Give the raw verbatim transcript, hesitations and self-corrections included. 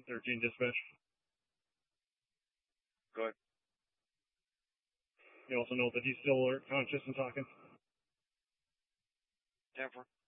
thirteen dispatch. Go ahead. You also know that he's still alert, conscious, and talking. ten four.